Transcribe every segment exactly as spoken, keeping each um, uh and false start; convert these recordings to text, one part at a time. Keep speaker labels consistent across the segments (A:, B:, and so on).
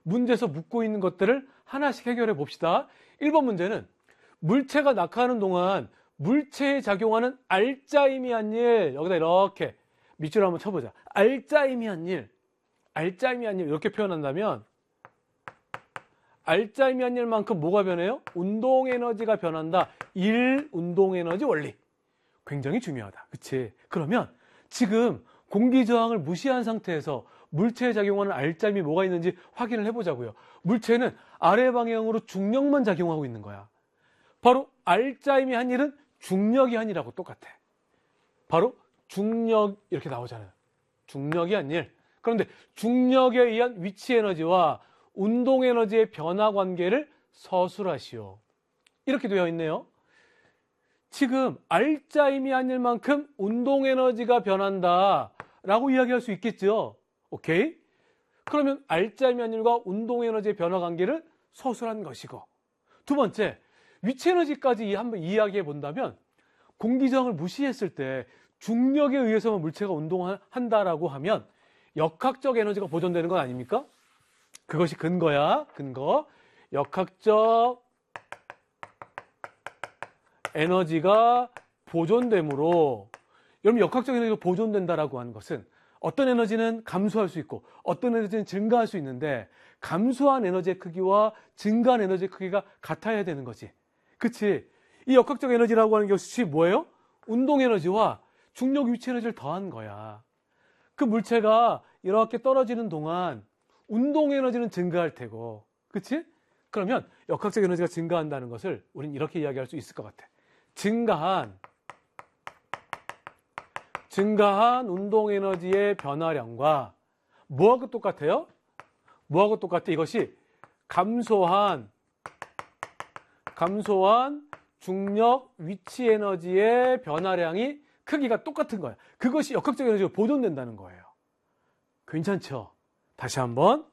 A: 문제에서 묻고 있는 것들을 하나씩 해결해 봅시다. 일 번 문제는 물체가 낙하하는 동안 물체에 작용하는 알짜이미한 일, 여기다 이렇게 밑줄을 한번 쳐보자. 알짜이미한 일, 알짜이미한 일 이렇게 표현한다면 알짜이미한 일만큼 뭐가 변해요? 운동에너지가 변한다. 일 운동에너지 원리. 굉장히 중요하다. 그치? 그러면 지금 공기저항을 무시한 상태에서 물체에 작용하는 알짜임이 뭐가 있는지 확인을 해보자고요. 물체는 아래 방향으로 중력만 작용하고 있는 거야. 바로 알짜임이 한 일은 중력이 한 일하고 똑같아. 바로 중력 이렇게 나오잖아요. 중력이 한 일. 그런데 중력에 의한 위치 에너지와 운동 에너지의 변화 관계를 서술하시오. 이렇게 되어 있네요. 지금 알짜임이 한 일만큼 운동 에너지가 변한다 라고 이야기할 수 있겠죠. 오케이? 그러면 알짜임이 한 일과 운동 에너지의 변화 관계를 서술한 것이고, 두 번째, 위치 에너지까지 한번 이야기해 본다면 공기저항을 무시했을 때 중력에 의해서만 물체가 운동한다라고 하면 역학적 에너지가 보존되는 건 아닙니까? 그것이 근거야. 근거. 역학적 에너지가 보존되므로, 여러분 역학적 에너지가 보존된다라고 하는 것은 어떤 에너지는 감소할 수 있고 어떤 에너지는 증가할 수 있는데, 감소한 에너지의 크기와 증가한 에너지의 크기가 같아야 되는 거지. 그치? 이 역학적 에너지라고 하는 것이 뭐예요? 운동 에너지와 중력 위치 에너지를 더한 거야. 그 물체가 이렇게 떨어지는 동안 운동 에너지는 증가할 테고, 그치? 그러면 역학적 에너지가 증가한다는 것을 우리는 이렇게 이야기할 수 있을 것 같아. 증가한 증가한 운동 에너지의 변화량과 뭐하고 똑같아요? 뭐하고 똑같아? 이것이 감소한 감소한 중력 위치 에너지의 변화량이 크기가 똑같은 거야. 그것이 역학적 에너지가 보존된다는 거예요. 괜찮죠? 다시 한번.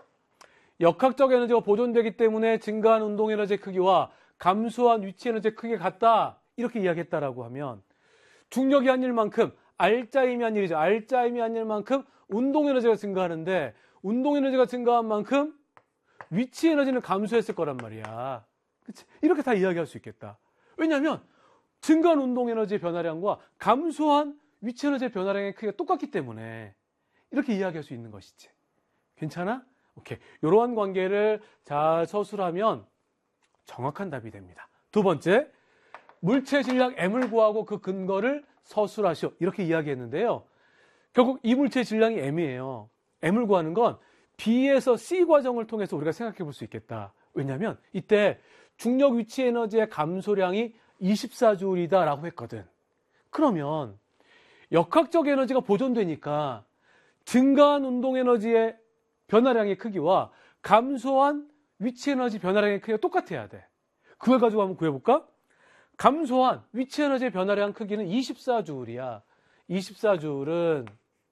A: 역학적 에너지가 보존되기 때문에 증가한 운동 에너지의 크기와 감소한 위치 에너지의 크기가 같다. 이렇게 이야기했다라고 하면 중력이 한 일만큼 알짜임이 한 일이죠. 알짜임이 한 일만큼 운동 에너지가 증가하는데 운동 에너지가 증가한 만큼 위치 에너지는 감소했을 거란 말이야. 그치? 이렇게 다 이야기할 수 있겠다. 왜냐하면 증가한 운동 에너지의 변화량과 감소한 위치 에너지의 변화량의 크기가 똑같기 때문에 이렇게 이야기할 수 있는 것이지. 괜찮아? 오케이. 이러한 관계를 잘 서술하면 정확한 답이 됩니다. 두 번째, 물체 질량 M을 구하고 그 근거를 서술하시오. 이렇게 이야기했는데요. 결국 이 물체의 질량이 M이에요. M을 구하는 건 B에서 C 과정을 통해서 우리가 생각해 볼 수 있겠다. 왜냐하면 이때 중력 위치 에너지의 감소량이 이십사 줄이다 라고 했거든. 그러면 역학적 에너지가 보존되니까 증가한 운동 에너지의 변화량의 크기와 감소한 위치 에너지 변화량의 크기가 똑같아야 돼. 그걸 가지고 한번 구해볼까? 감소한 위치 에너지의 변화량 크기는 이십사 줄이야. 이십사 줄은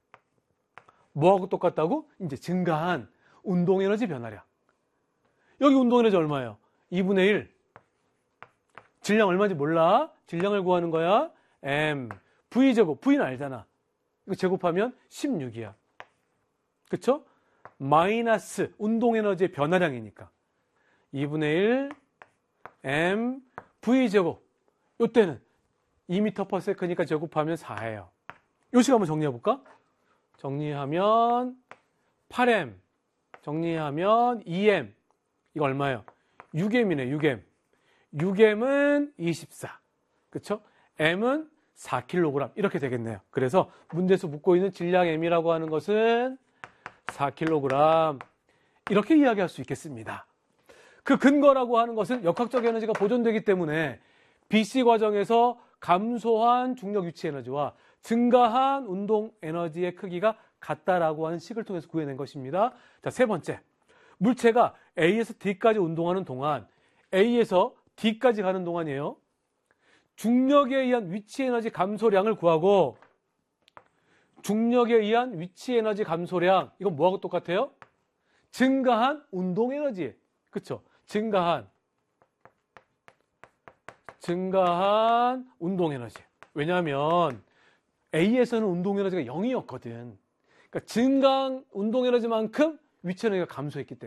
A: 뭐하고 똑같다고? 이제 증가한 운동 에너지 변화량. 여기 운동 에너지 얼마예요? 이분의 일. 질량 얼마인지 몰라? 질량을 구하는 거야. M. V제곱. V는 알잖아. 이거 제곱하면 십육이야. 그쵸? 마이너스 운동 에너지의 변화량이니까. 이분의 일 M V제곱. 이때는 이 미터 퍼 세컨드니까 제곱하면 사예요. 요 시간 한번 정리해볼까? 정리하면 팔 엠. 정리하면 이 엠. 이거 얼마예요? 육 엠이네, 육 엠. 육 엠은 이십사. 그쵸? M은 사 킬로그램. 이렇게 되겠네요. 그래서 문제에서 묻고 있는 질량 M이라고 하는 것은 사 킬로그램. 이렇게 이야기할 수 있겠습니다. 그 근거라고 하는 것은 역학적 에너지가 보존되기 때문에 비씨 과정에서 감소한 중력 위치 에너지와 증가한 운동 에너지의 크기가 같다라고 하는 식을 통해서 구해낸 것입니다. 자, 세 번째. 물체가 A에서 D까지 운동하는 동안, A에서 D까지 가는 동안이에요. 중력에 의한 위치 에너지 감소량을 구하고, 중력에 의한 위치 에너지 감소량, 이건 뭐하고 똑같아요? 증가한 운동 에너지. 그쵸? 증가한 증가한 운동 에너지. 왜냐하면 A에서는 운동 에너지가 영이었거든. 그러니까 증가한 운동 에너지만큼 위치 에너지가 감소했기 때문에.